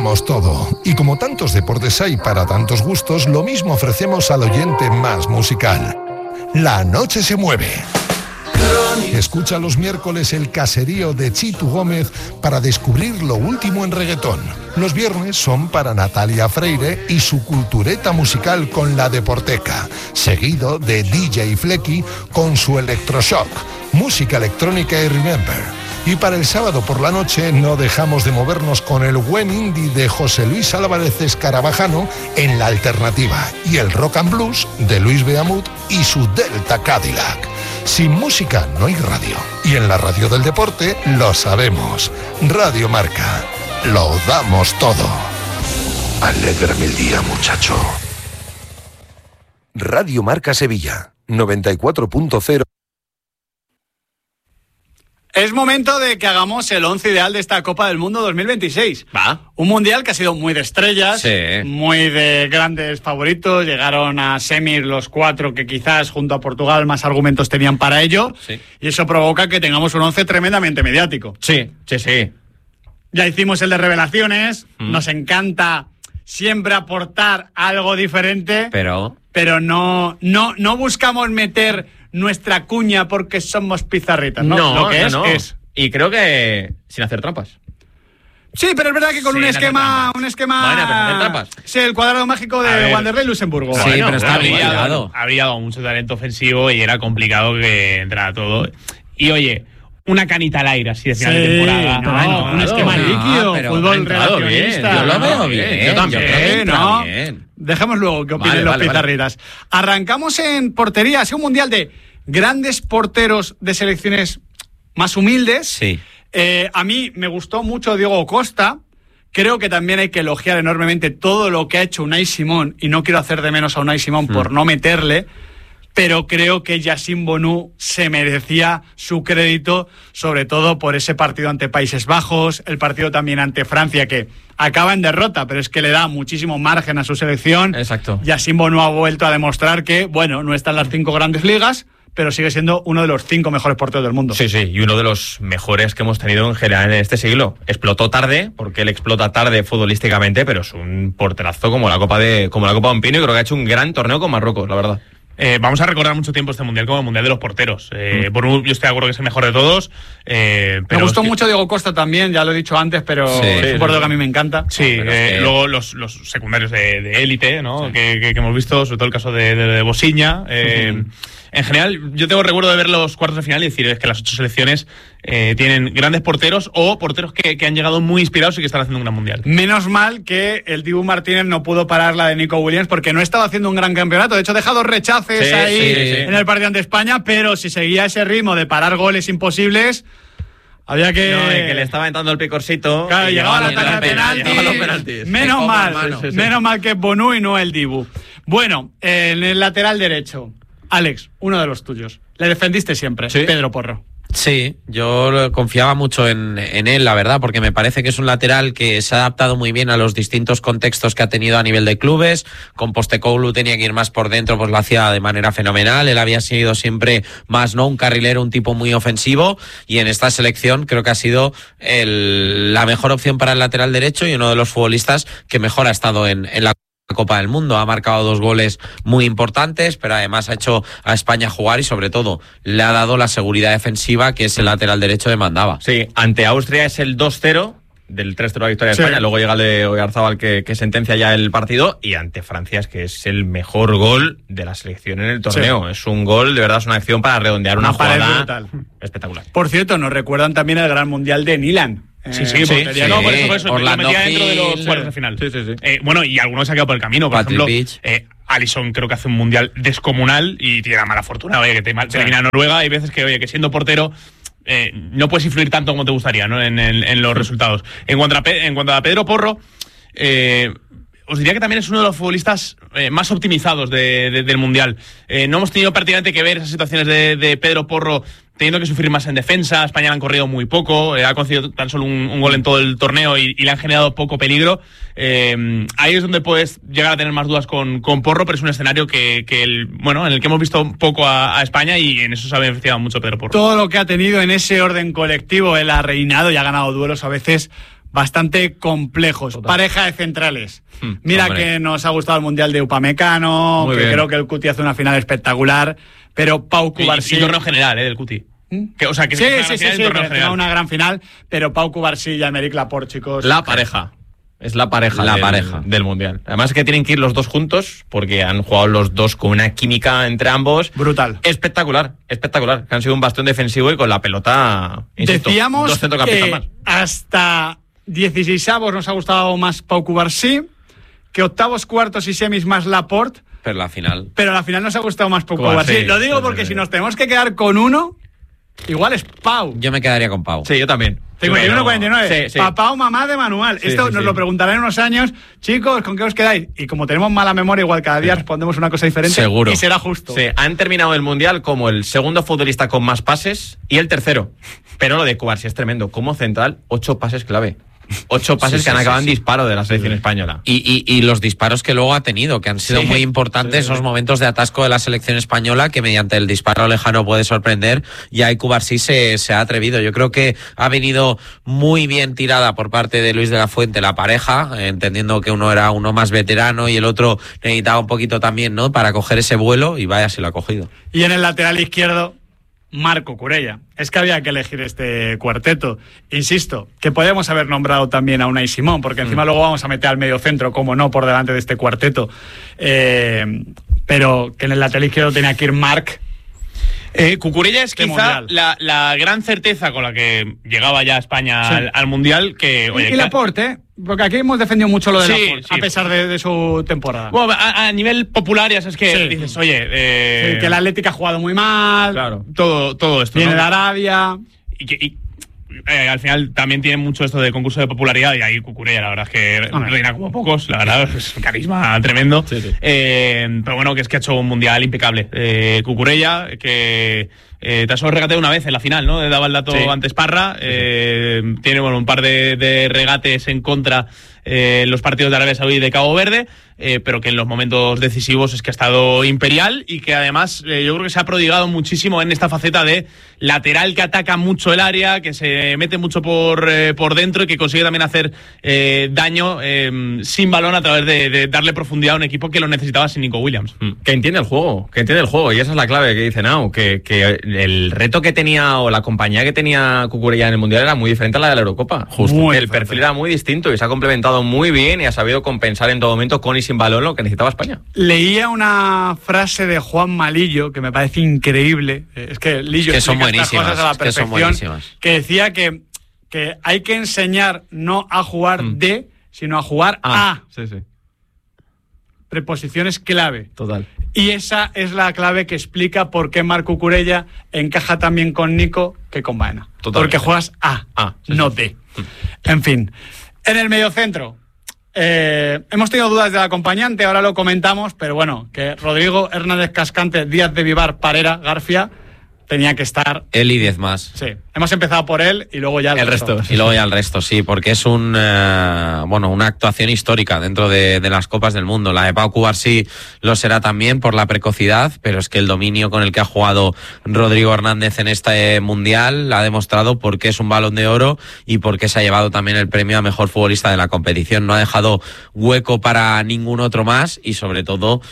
Todo. Y como tantos deportes hay para tantos gustos, lo mismo ofrecemos al oyente más musical. La noche se mueve. Escucha los miércoles el caserío de Chitu Gómez para descubrir lo último en reggaetón. Los viernes son para Natalia Freire y su cultureta musical con la Deporteca, seguido de DJ Flecky con su Electroshock, música electrónica y Remember. Y para el sábado por la noche no dejamos de movernos con el buen indie de José Luis Álvarez Escarabajano en La Alternativa y el rock and blues de Luis Beamut y su Delta Cadillac. Sin música no hay radio. Y en la radio del deporte lo sabemos. Radio Marca. Lo damos todo. Alégrame el día, muchacho. Radio Marca Sevilla, 94.0. Es momento de que hagamos el 11 ideal de esta Copa del Mundo 2026. Va. Un mundial que ha sido muy de estrellas, Sí. muy de grandes favoritos. Llegaron a semis los 4 que quizás junto a Portugal más argumentos tenían para ello. Sí. Y eso provoca que tengamos un 11 tremendamente mediático. Sí. Ya hicimos el de revelaciones. Nos encanta siempre aportar algo diferente. Pero No buscamos meter nuestra cuña porque somos pizarritas, ¿no? No, Lo que no. es. Y creo que sin hacer trampas. Sí, pero es verdad que con Sí, un no hacer esquema... Bueno, pero no hacer trampas. Sí, el cuadrado mágico de Wanderlei Luxemburgo. Sí, pero está bueno, brillado. Ha brillado mucho talento ofensivo y era complicado que entrara todo. Y oye, una canita al aire así de final de temporada. No, un esquema líquido, pero fútbol ha entrado relacionista. bien. Yo lo veo ¿no? bien. Yo también. Yo creo que entra ¿no? bien. Dejemos luego que opinen los pizarritas. Arrancamos en portería. Ha sido un mundial de grandes porteros de selecciones más humildes. Sí. A mí me gustó mucho Diego Costa. Creo que también hay que elogiar enormemente todo lo que ha hecho Unai Simón, y no quiero hacer de menos a Unai Simón por no meterle, pero creo que Yassine Bonu se merecía su crédito, sobre todo por ese partido ante Países Bajos, el partido también ante Francia, que acaba en derrota, pero es que le da muchísimo margen a su selección. Exacto. Yassine Bonu ha vuelto a demostrar que, bueno, no está en las 5 grandes ligas, pero sigue siendo uno de los 5 mejores porteros del mundo. Sí, y uno de los mejores que hemos tenido en general en este siglo. Explotó tarde, porque él explota tarde futbolísticamente, pero es un porterazo como la Copa de un Pino, y creo que ha hecho un gran torneo con Marruecos, la verdad. Vamos a recordar mucho tiempo este mundial como el mundial de los porteros. Bonu, yo estoy de acuerdo que es el mejor de todos. Pero me gustó mucho Diego Costa también, ya lo he dicho antes, pero es un portero que a mí me encanta. Sí, luego los secundarios de élite, ¿no? Que hemos visto, sobre todo el caso de Bosiña. En general, yo tengo recuerdo de ver los cuartos de final y decir es que las 8 selecciones tienen grandes porteros o porteros que han llegado muy inspirados y que están haciendo un gran mundial. Menos mal que el Dibu Martínez no pudo parar la de Nico Williams porque no estaba haciendo un gran campeonato. De hecho, ha dejado rechaces en el partido ante España, pero si seguía ese ritmo de parar goles imposibles, había que... No, que le estaba entrando el picorcito. Claro, llegaba la tanda de penaltis. Menos mal que es Bonu y no el Dibu. Bueno, en el lateral derecho, Alex, uno de los tuyos. Le defendiste siempre, Pedro Porro. Sí, yo confiaba mucho en él, la verdad, porque me parece que es un lateral que se ha adaptado muy bien a los distintos contextos que ha tenido a nivel de clubes. Con Postecoglou tenía que ir más por dentro, pues lo hacía de manera fenomenal. Él había sido siempre más, ¿no?, un carrilero, un tipo muy ofensivo, y en esta selección creo que ha sido la mejor opción para el lateral derecho y uno de los futbolistas que mejor ha estado en la Copa del Mundo. Ha marcado 2 goles muy importantes, pero además ha hecho a España jugar y sobre todo le ha dado la seguridad defensiva que ese lateral derecho demandaba. Sí, ante Austria es el 2-0 del 3-0 a victoria de España, luego llega el de Oyarzabal que sentencia ya el partido, y ante Francia es que es el mejor gol de la selección en el torneo. Es un gol, de verdad, es una acción para redondear una jugada brutal. Espectacular. Por cierto, nos recuerdan también el gran mundial de Nilan. Por eso lo metía dentro de los cuartos de final. Bueno, y algunos se ha quedado por el camino. Por ejemplo, Alisson creo que hace un mundial descomunal y tiene la mala fortuna, oye, que te elimina a Noruega. Hay veces que siendo portero no puedes influir tanto como te gustaría, ¿no?, en los resultados. En cuanto a Pedro Porro, os diría que también es uno de los futbolistas más optimizados del mundial. No hemos tenido prácticamente que ver esas situaciones de Pedro Porro teniendo que sufrir más en defensa. España le han corrido muy poco, ha conseguido tan solo un gol en todo el torneo y le han generado poco peligro. Ahí es donde puedes llegar a tener más dudas con Porro, pero es un escenario en el que hemos visto poco a España, y en eso se ha beneficiado mucho Pedro Porro. Todo lo que ha tenido en ese orden colectivo, él ha reinado y ha ganado duelos a veces bastante complejos. Total. Pareja de centrales. Mira hombre. que nos ha gustado el Mundial de Upamecano, Muy que bien. creo que el Cuti hace una final espectacular, pero Pau Cubarsí... Y torneo general, del Cuti. Que, o sea, que Sí, es sí, una gran final sí, en torneo pero general. una gran final, pero Pau Cubarsí y Aymeric Laporte, chicos. La pareja. Es la pareja, del Mundial. Además es que tienen que ir los dos juntos porque han jugado los dos con una química entre ambos. Brutal. Espectacular. Que han sido un bastión defensivo y con la pelota, insisto, Decíamos dos centrocampistas que más. hasta 16avos nos ha gustado más Pau Cubarsí, que octavos, cuartos y semis más Laporte, Pero la final. pero a la final nos ha gustado más Pau Cubarsí, Cubarsí. Lo digo sí, porque sí, si sí. nos tenemos que quedar con uno, igual es Pau. Yo me quedaría con Pau. Sí, yo también. 51-49. Sí. Papá o mamá de manual. Sí, Esto sí, nos sí. lo preguntarán en unos años. Chicos, ¿con qué os quedáis? Y como tenemos mala memoria, igual cada día respondemos una cosa diferente. Seguro. Y será justo. Sí, han terminado el Mundial como el segundo futbolista con más pases y el tercero. Pero lo de Cubarsí es tremendo. Como central, 8 pases clave. 8 pases Sí, que han sí, acabado en sí. disparo de la selección española. Y los disparos que luego ha tenido, que han sido Sí. muy importantes, esos momentos de atasco de la selección española, que mediante el disparo lejano puede sorprender, y ahí Cubarsí se ha atrevido. Yo creo que ha venido muy bien tirada por parte de Luis de la Fuente la pareja, entendiendo que uno era uno más veterano y el otro necesitaba un poquito también, ¿no?, para coger ese vuelo, y vaya si lo ha cogido. Y en el lateral izquierdo, Marc Cucurella. Es que había que elegir este cuarteto. Insisto, que podemos haber nombrado también a Unai Simón, porque encima luego vamos a meter al medio centro, como no, por delante de este cuarteto. Pero que en el lateral izquierdo tenía que ir Marc. Cucurella es Qué quizá mundial. la gran certeza con la que llegaba ya España Sí. al Mundial. Que, oye, Y que- Laporte, ¿eh? Porque aquí hemos defendido mucho lo de Sí, Laporte, sí. a pesar de su temporada. Bueno, a nivel popular, ya sabes que Sí. dices, oye, Sí, que el Atlético ha jugado muy mal, Claro. todo esto. viene ¿no? de Arabia. Y al final también tiene mucho esto de concurso de popularidad, y ahí Cucurella, la verdad es que Hombre. reina como pocos, la verdad, es un carisma tremendo. Sí, sí. Pero bueno, que es que ha hecho un mundial impecable. Cucurella, que te ha solo regateado una vez en la final, ¿no? Daba el dato Sí. antes Parra. Tiene, bueno, un par de regates en contra en los partidos de Arabia Saudí y de Cabo Verde, pero que en los momentos decisivos es que ha estado imperial, y que además yo creo que se ha prodigado muchísimo en esta faceta de lateral que ataca mucho el área, que se mete mucho por dentro y que consigue también hacer daño sin balón a través de darle profundidad a un equipo que lo necesitaba sin Nico Williams. Que entiende el juego, y esa es la clave que dice Nau, que el reto que tenía o la compañía que tenía Cucurella en el Mundial era muy diferente a la de la Eurocopa. Justo. Muy el diferente. perfil era muy distinto y se ha complementado muy bien y ha sabido compensar en todo momento con y sin balón lo que necesitaba España. Leía una frase de Juan Malillo que me parece increíble. Es que Lillo Es que son explica estas buenísimas, cosas a la es que son perfección, buenísimas. que decía que hay que enseñar no a jugar de, sino a jugar a Sí, sí, preposiciones clave. total. Y esa es la clave que explica por qué Marc Cucurella encaja tan bien con Nico que con Baena. Totalmente. Porque juegas a, Sí, no sí. de. En fin. En el mediocentro, hemos tenido dudas del acompañante, ahora lo comentamos, pero bueno, que Rodrigo, Hernández Cascante, Díaz de Vivar, Parera, García, tenía que estar. Él y 10 más. Sí, hemos empezado por él y luego ya El resto. Y luego ya el resto, sí, porque es una actuación histórica dentro de las Copas del Mundo. La de Pau Cubarsí lo será también por la precocidad, pero es que el dominio con el que ha jugado Rodrigo Hernández en este Mundial ha demostrado por qué es un Balón de Oro y por qué se ha llevado también el premio a mejor futbolista de la competición. No ha dejado hueco para ningún otro más y sobre todo,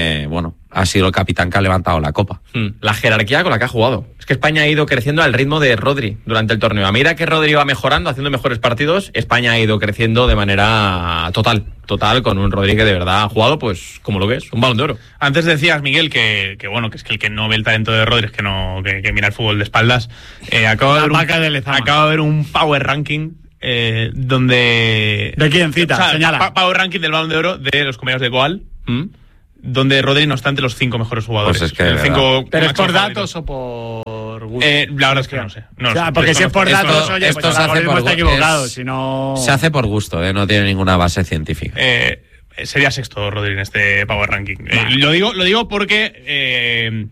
ha sido el capitán que ha levantado la Copa. La jerarquía con la que ha jugado. Es que España ha ido creciendo al ritmo de Rodri durante el torneo. A medida que Rodri va mejorando, haciendo mejores partidos, España ha ido creciendo de manera total, con un Rodri que de verdad ha jugado, pues, como lo que es, un Balón de Oro. Antes decías, Miguel, que bueno, que es que el que no ve el talento de Rodri es que mira el fútbol de espaldas. Acabo de ver un Power Ranking donde... ¿De quién cita? Señala. Power Ranking del Balón de Oro de los compañeros de Goal, donde Rodri no está entre los 5 mejores jugadores. Pues es que El 5 ¿Pero es por máximos datos favoritos. o por gusto? La verdad es que no sé. No O sea, lo sé. porque si es por Esto- datos, oye, esto pues se el hace algoritmo por está gu- equivocado, es- si no... Se hace por gusto, no tiene ninguna base científica. Sería sexto Rodri en este Power Ranking. Lo digo porque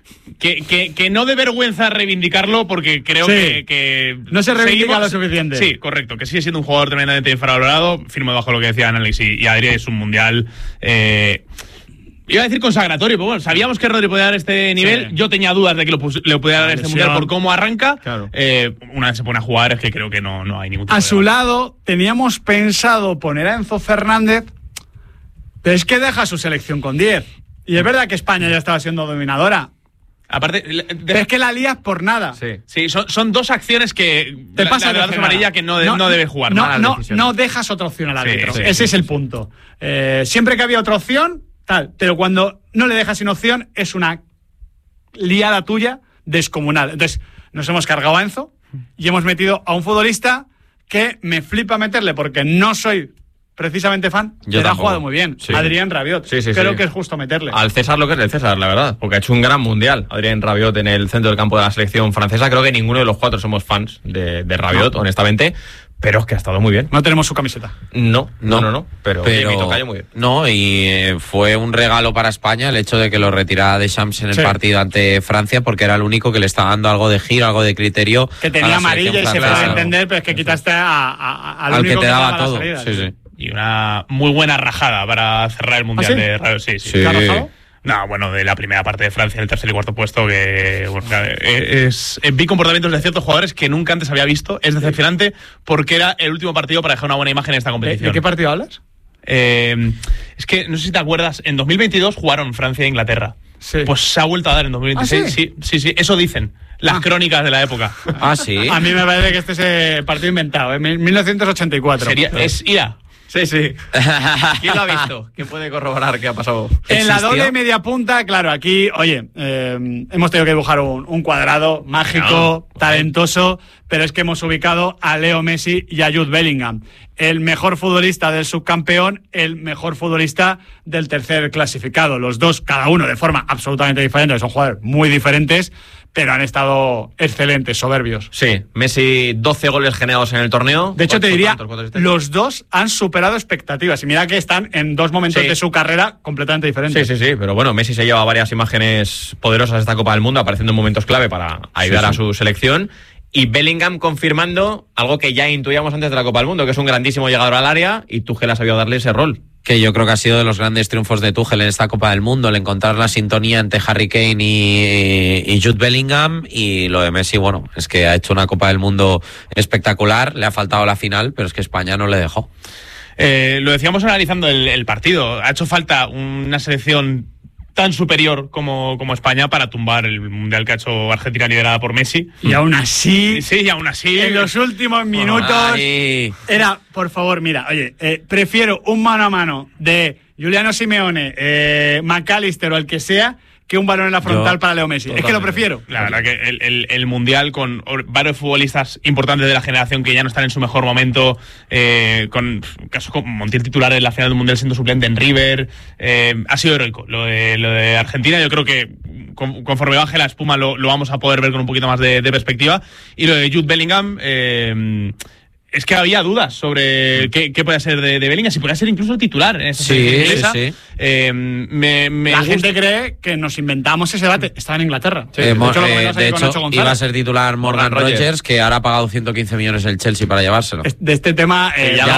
que no de vergüenza reivindicarlo, porque creo Sí. que No se reivindica seguimos- lo suficiente. Sí, correcto, que sigue siendo un jugador tremendamente infravalorado. Firmo bajo lo que decían Alex y Adri, es un mundial Iba a decir consagratorio, pero bueno, sabíamos que Rodri podía dar este nivel. Sí. Yo tenía dudas de que le podía dar este mundial por cómo arranca. Claro. Una vez se pone a jugar es que creo que no hay ningún tipo de su lado, teníamos pensado poner a Enzo Fernández, pero es que deja su selección con 10. Y es verdad que España ya estaba siendo dominadora. Aparte, es que la lías por nada. Sí, son dos acciones que te pasa la amarilla que no debe jugar. No dejas otra opción al árbitro. Ese es el punto. Siempre que había otra opción, tal, pero cuando no le dejas sin opción es una liada tuya descomunal. Entonces, nos hemos cargado a Enzo y hemos metido a un futbolista que me flipa meterle porque no soy precisamente fan, pero ha jugado muy bien. Sí. Adrien Rabiot. Creo que es justo meterle. Al César lo que es del César, la verdad, porque ha hecho un gran mundial. Adrien Rabiot en el centro del campo de la selección francesa. Creo que ninguno de los 4 somos fans de Rabiot, honestamente. Pero es que ha estado muy bien. No tenemos su camiseta. No. Pero mi tocayo muy bien. No, y fue un regalo para España el hecho de que lo retirara Deschamps en el partido ante Francia, porque era el único que le estaba dando algo de giro, algo de criterio. Que tenía amarilla y se va a entender, pero es que quitaste al único que te daba todo. Salida, sí. Y una muy buena rajada para cerrar el mundial de Rabiot. Sí. ¿Te ha rajado? No, bueno, de la primera parte de Francia, el tercer y cuarto puesto, que bueno, vi comportamientos de ciertos jugadores que nunca antes había visto. Es decepcionante porque era el último partido para dejar una buena imagen en esta competición. ¿De qué partido hablas? Es que no sé si te acuerdas, en 2022 jugaron Francia e Inglaterra. Sí. Pues se ha vuelto a dar en 2026. Sí, eso dicen las crónicas de la época. Sí. A mí me parece que este es el partido inventado, 1984. Es ira. Sí. ¿Quién lo ha visto? ¿Quién puede corroborar qué ha pasado? En la doble media punta, claro, aquí, oye, hemos tenido que dibujar un cuadrado mágico, talentoso, pero es que hemos ubicado a Leo Messi y a Jude Bellingham. El mejor futbolista del subcampeón, el mejor futbolista del tercer clasificado. Los dos, cada uno de forma absolutamente diferente, son jugadores muy diferentes, pero han estado excelentes, soberbios. Sí, Messi 12 goles generados en el torneo. De hecho, te diría, los dos han superado expectativas. Y mira que están en dos momentos de su carrera completamente diferentes. Sí, pero bueno, Messi se lleva varias imágenes poderosas de esta Copa del Mundo, apareciendo en momentos clave para ayudar a su selección. Y Bellingham confirmando algo que ya intuíamos antes de la Copa del Mundo, que es un grandísimo llegador al área, y Tuchel ha sabido darle ese rol. Que yo creo que ha sido de los grandes triunfos de Tuchel en esta Copa del Mundo, el encontrar la sintonía entre Harry Kane y Jude Bellingham. Y lo de Messi, bueno, es que ha hecho una Copa del Mundo espectacular, le ha faltado la final, pero es que España no le dejó. Lo decíamos analizando el partido, ha hecho falta una selección tan superior como España para tumbar el mundial que ha hecho Argentina liderada por Messi. Y aún así... Sí, y aún así... En los últimos minutos... Era, por favor, mira, oye, prefiero un mano a mano de Giuliano Simeone, McAllister o el que sea, que un balón en la frontal para Leo Messi. Totalmente. Es que lo prefiero. La verdad que el mundial con varios futbolistas importantes de la generación que ya no están en su mejor momento, con casos como Montiel titular en la final del mundial siendo suplente en River, ha sido heroico. Lo de Argentina, yo creo que conforme baje la espuma lo vamos a poder ver con un poquito más de perspectiva. Y lo de Jude Bellingham... es que había dudas sobre qué puede ser de Bellingham, si podría ser incluso titular en esta selección inglesa. Sí. La gente cree que nos inventamos ese debate. Estaba en Inglaterra. De hecho, iba a ser titular Morgan Rogers, que ahora ha pagado 115 millones el Chelsea para llevárselo. De este tema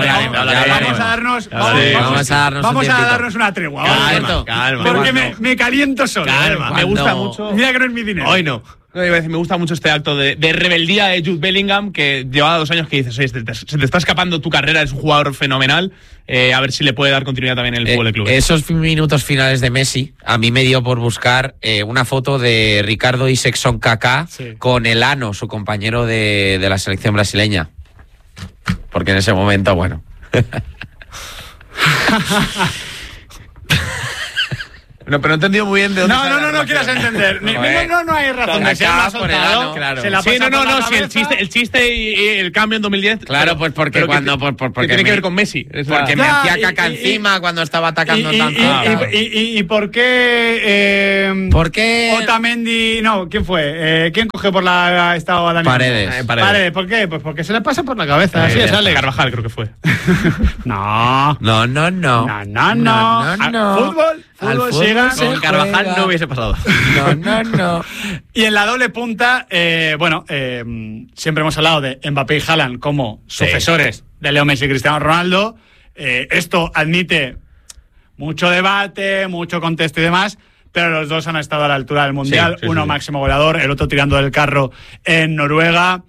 vamos a darnos una tregua. Calma. Porque me caliento solo. Calma, me gusta mucho. Mira que no es mi dinero. Hoy no. Me gusta mucho este acto de rebeldía de Jude Bellingham, que llevaba 2 años que dices, oye, se te está escapando tu carrera, es un jugador fenomenal, a ver si le puede dar continuidad también en el fútbol de clubes. Esos minutos finales de Messi, a mí me dio por buscar una foto de Ricardo Isexson Kaká con Elano, su compañero de la selección brasileña. Porque en ese momento, bueno... No, pero no he entendido muy bien de dónde. No quieras entender. No hay razón de ser más soltado. Claro. Sí, el chiste y el cambio en 2010. Claro, pues porque cuando. Porque tiene que ver con Messi. Porque me hacía caca encima cuando estaba atacando tanto. ¿Y por qué? ¿Por qué? Otamendi. No, ¿quién fue? ¿Quién cogió por la estado a Dani? Paredes. ¿Por qué? Pues porque se le pasa por la cabeza. Así sale. Carvajal, creo que fue. No. Fútbol siga. Con Carvajal no hubiese pasado. No. Y en la doble punta, siempre hemos hablado de Mbappé y Haaland como sucesores de Leo Messi y Cristiano Ronaldo. Esto admite mucho debate, mucho contexto y demás, pero los dos han estado a la altura del Mundial. Uno máximo goleador, el otro tirando del carro en Noruega.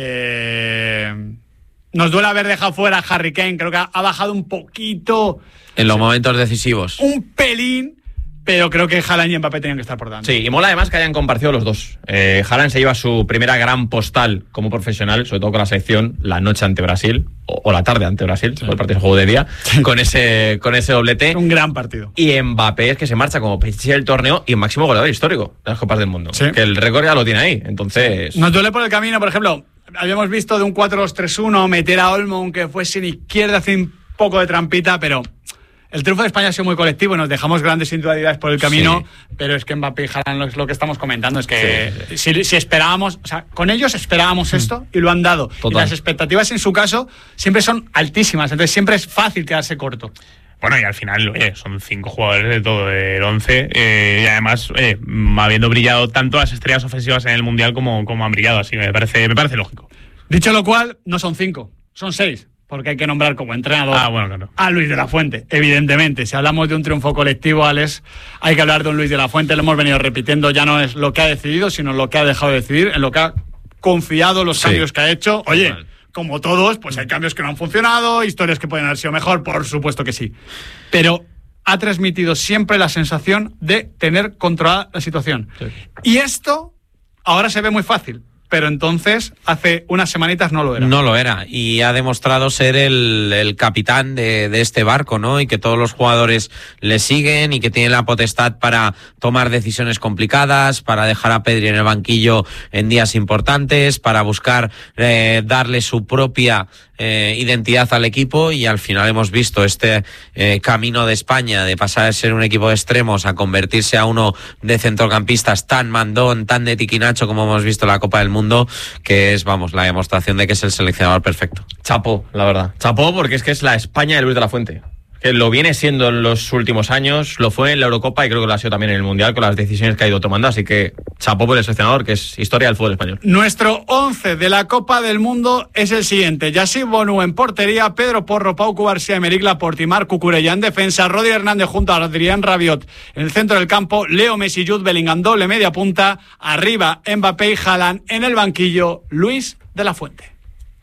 Nos duele haber dejado fuera a Harry Kane, creo que ha bajado un poquito en los momentos decisivos. Un pelín, pero creo que Haaland y Mbappé tenían que estar por delante. Sí, y mola además que hayan compartido los dos. Haaland se lleva su primera gran postal como profesional, sobre todo con la selección, la noche ante Brasil, o la tarde ante Brasil, el partido de juego de día, con ese doblete. Un gran partido. Y Mbappé es que se marcha como pichichi del torneo y máximo goleador histórico de las Copas del Mundo. Sí. Que el récord ya lo tiene ahí, entonces... Nos duele por el camino, por ejemplo, habíamos visto de un 4-2-3-1 meter a Olmo, aunque fue sin izquierda, hace un poco de trampita, pero el triunfo de España ha sido muy colectivo y nos dejamos grandes individualidades por el camino, pero es que Mbappé y Haaland es lo que estamos comentando, es que si esperábamos, o sea, con ellos esperábamos esto y lo han dado. Total. Y las expectativas en su caso siempre son altísimas, entonces siempre es fácil quedarse corto. Bueno, y al final son 5 jugadores de todo el 11 y además habiendo brillado tanto las estrellas ofensivas en el Mundial como han brillado, así que me parece lógico. Dicho lo cual, no son 5, son 6, porque hay que nombrar como entrenador a Luis de la Fuente, evidentemente. Si hablamos de un triunfo colectivo, Alex, hay que hablar de un Luis de la Fuente, lo hemos venido repitiendo, ya no es lo que ha decidido, sino lo que ha dejado de decidir, en lo que ha confiado, los cambios que ha hecho. Oye, como todos, pues hay cambios que no han funcionado, historias que pueden haber sido mejor, por supuesto que sí. Pero ha transmitido siempre la sensación de tener controlada la situación. Sí. Y esto ahora se ve muy fácil, pero entonces hace unas semanitas no lo era. No lo era, y ha demostrado ser el capitán de este barco, ¿no? Y que todos los jugadores le siguen y que tiene la potestad para tomar decisiones complicadas, para dejar a Pedri en el banquillo en días importantes, para buscar darle su propia identidad al equipo, y al final hemos visto este camino de España de pasar de ser un equipo de extremos a convertirse a uno de centrocampistas tan mandón, tan de tiquinacho como hemos visto en la Copa del Mundo, que es, la demostración de que es el seleccionador perfecto. Chapó, la verdad. Chapó, porque es la España de Luis de la Fuente. Que lo viene siendo en los últimos años, lo fue en la Eurocopa y creo que lo ha sido también en el Mundial con las decisiones que ha ido tomando, así que chapó por el seleccionador, que es historia del fútbol español. Nuestro 11 de la Copa del Mundo es el siguiente: Yassine Bonu en portería, Pedro Porro, Pau Cubarsí, Emerick Laporte y Marc Cucurella en defensa, Rodri Hernández junto a Adrián Rabiot en el centro del campo, Leo Messi, Jude Bellingham doble media punta, arriba Mbappé y Haaland, en el banquillo Luis de la Fuente.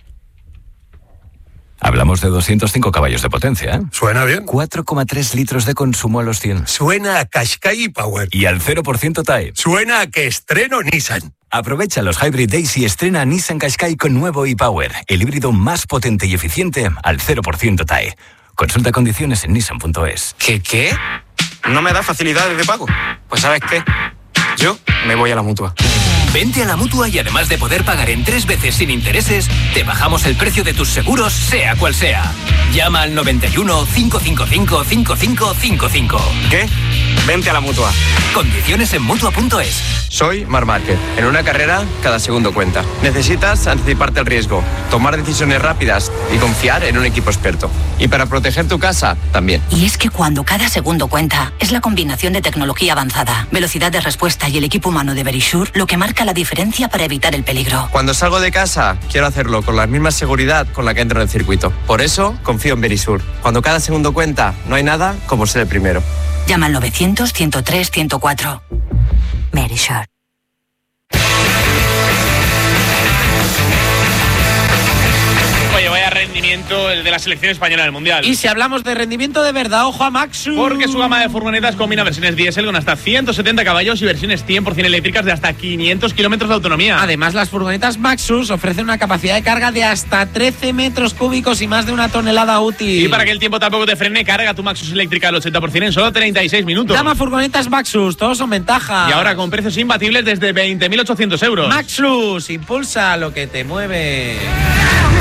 Hablamos de 205 caballos de potencia, ¿eh? Suena bien. 4,3 litros de consumo a los 100. Suena a Qashqai Power. Y al 0% TAE. Suena a que estreno Nissan. Aprovecha los Hybrid Days y estrena Nissan Qashqai con nuevo e-Power, el híbrido más potente y eficiente al 0% TAE. Consulta condiciones en nissan.es. ¿Qué? ¿No me da facilidades de pago? Pues ¿sabes qué? Yo me voy a la Mutua. Vente a la Mutua y además de poder pagar en 3 veces sin intereses, te bajamos el precio de tus seguros, sea cual sea. Llama al 91 555 5555. ¿Qué? Vente a la Mutua. Condiciones en Mutua.es. Soy Marc Márquez. En una carrera, cada segundo cuenta. Necesitas anticiparte al riesgo, tomar decisiones rápidas y confiar en un equipo experto. Y para proteger tu casa, también. Y es que cuando cada segundo cuenta, es la combinación de tecnología avanzada, velocidad de respuesta y el equipo humano de Verisure lo que marca la diferencia para evitar el peligro. Cuando salgo de casa, quiero hacerlo con la misma seguridad con la que entro en el circuito. Por eso, confío en Verisure. Cuando cada segundo cuenta, no hay nada como ser el primero. Llama al 900-103-104. Verisure. Oye, vaya rendimiento el de la selección española del Mundial. Y si hablamos de rendimiento de verdad, ojo a Maxus. Porque su gama de furgonetas combina versiones diésel con hasta 170 caballos y versiones 100% eléctricas de hasta 500 kilómetros de autonomía. Además, las furgonetas Maxus ofrecen una capacidad de carga de hasta 13 metros cúbicos y más de 1 tonelada útil. Y para que el tiempo tampoco te frene, carga tu Maxus eléctrica al 80% en solo 36 minutos. Llama furgonetas Maxus, todos son ventaja. Y ahora con precios imbatibles desde 20.800 euros. Maxus, impulsa lo que te mueve.